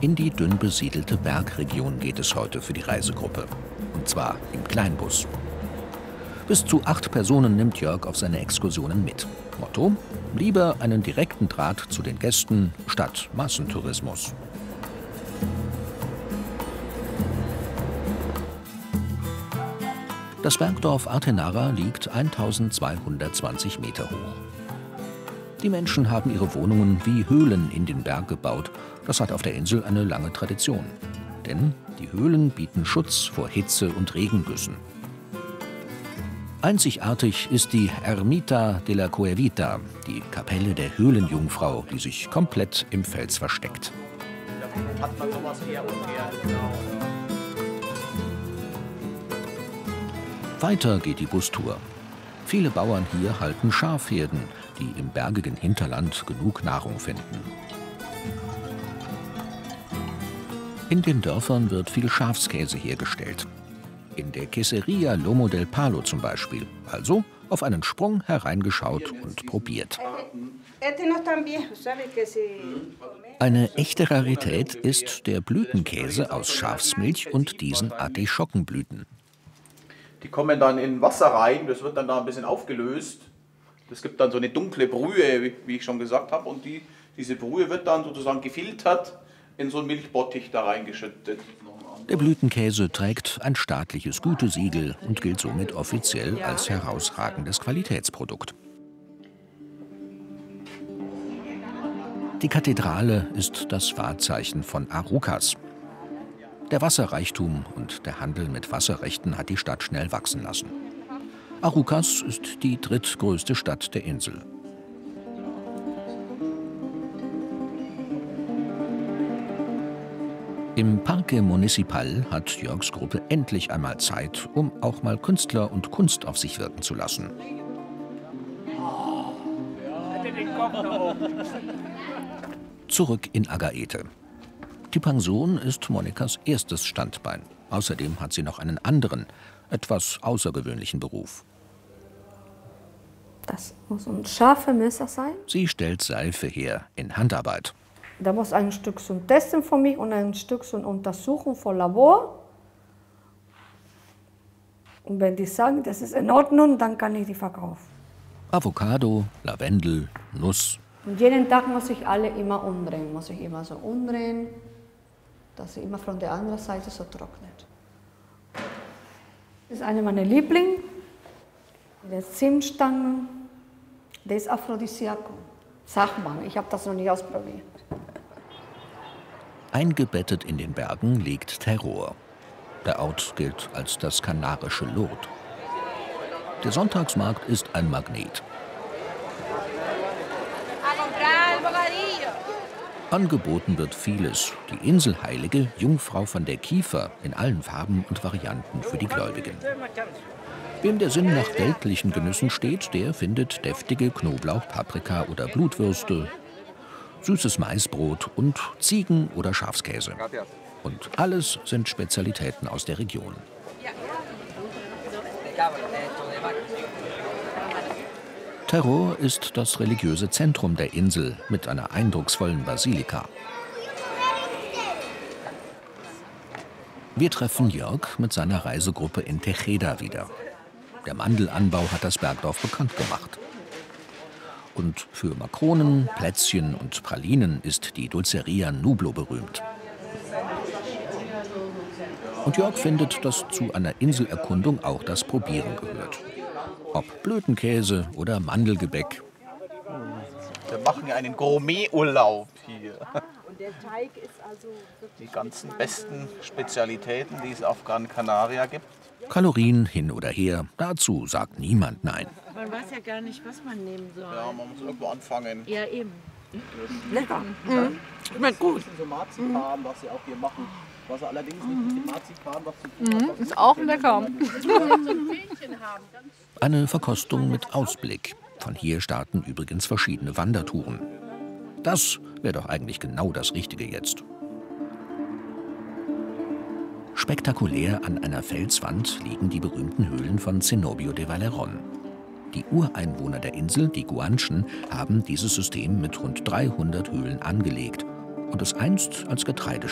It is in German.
In die dünn besiedelte Bergregion geht es heute für die Reisegruppe. Und zwar im Kleinbus. Bis zu 8 Personen nimmt Jörg auf seine Exkursionen mit. Motto: lieber einen direkten Draht zu den Gästen statt Massentourismus. Das Bergdorf Artenara liegt 1220 Meter hoch. Die Menschen haben ihre Wohnungen wie Höhlen in den Berg gebaut. Das hat auf der Insel eine lange Tradition. Denn die Höhlen bieten Schutz vor Hitze und Regengüssen. Einzigartig ist die Ermita de la Cuevita, die Kapelle der Höhlenjungfrau, die sich komplett im Fels versteckt. Hat man sowas eher ungern. Weiter geht die Bustour. Viele Bauern hier halten Schafherden, die im bergigen Hinterland genug Nahrung finden. In den Dörfern wird viel Schafskäse hergestellt. In der Queseria Lomo del Palo zum Beispiel. Also auf einen Sprung hereingeschaut und probiert. Eine echte Rarität ist der Blütenkäse aus Schafsmilch und diesen Artischockenblüten. Die kommen dann in Wasser rein, das wird dann da ein bisschen aufgelöst. Das gibt dann so eine dunkle Brühe, wie ich schon gesagt habe. Und diese Brühe wird dann sozusagen gefiltert in so einen Milchbottich da reingeschüttet. Der Blütenkäse trägt ein staatliches Gütesiegel und gilt somit offiziell als herausragendes Qualitätsprodukt. Die Kathedrale ist das Wahrzeichen von Arucas. Der Wasserreichtum und der Handel mit Wasserrechten hat die Stadt schnell wachsen lassen. Arucas ist die drittgrößte Stadt der Insel. Im Parque Municipal hat Jörgs Gruppe endlich einmal Zeit, um auch mal Künstler und Kunst auf sich wirken zu lassen. Zurück in Agaete. Die Pension ist Monikas erstes Standbein. Außerdem hat sie noch einen anderen, etwas außergewöhnlichen Beruf. Das muss ein scharfer Messer sein. Sie stellt Seife her in Handarbeit. Da muss ein Stück zum Testen für mich und ein Stück zum Untersuchen für Labor. Und wenn die sagen, das ist in Ordnung, dann kann ich die verkaufen. Avocado, Lavendel, Nuss. Und jeden Tag muss ich alle immer umdrehen. Muss ich immer so umdrehen, dass sie immer von der anderen Seite so trocknet. Das ist eine meiner Lieblinge. Der Zimtstangen, der ist Aphrodisiakum. Sagt man, ich habe das noch nicht ausprobiert. Eingebettet in den Bergen liegt Terror. Der Ort gilt als das kanarische Lourdes. Der Sonntagsmarkt ist ein Magnet. Angeboten wird vieles. Die Inselheilige Jungfrau von der Kiefer in allen Farben und Varianten für die Gläubigen. Wem der Sinn nach weltlichen Genüssen steht, der findet deftige Knoblauch-, Paprika- oder Blutwürste, süßes Maisbrot und Ziegen- oder Schafskäse. Und alles sind Spezialitäten aus der Region. Terror ist das religiöse Zentrum der Insel mit einer eindrucksvollen Basilika. Wir treffen Jörg mit seiner Reisegruppe in Tejeda wieder. Der Mandelanbau hat das Bergdorf bekannt gemacht. Und für Makronen, Plätzchen und Pralinen ist die Dulceria Nublo berühmt. Und Jörg findet, dass zu einer Inselerkundung auch das Probieren gehört. Ob Blütenkäse oder Mandelgebäck. Wir machen ja einen Gourmeturlaub hier. Und der Teig ist also Die ganzen besten Spezialitäten, die es auf Gran Canaria gibt. Kalorien hin oder her, dazu sagt niemand nein. Man weiß ja gar nicht, was man nehmen soll. Ja, man muss irgendwo anfangen. Ja, eben. Lecker. Schmeckt gut. So Marzipan, was sie auch hier machen. Was allerdings nicht mit dem Marzipan was zu tun hat. Ist auch lecker. Eine Verkostung mit Ausblick. Von hier starten übrigens verschiedene Wandertouren. Das wäre doch eigentlich genau das Richtige jetzt. Spektakulär an einer Felswand liegen die berühmten Höhlen von Cenobio de Valerón. Die Ureinwohner der Insel, die Guanchen, haben dieses System mit rund 300 Höhlen angelegt und es einst als Getreidestätte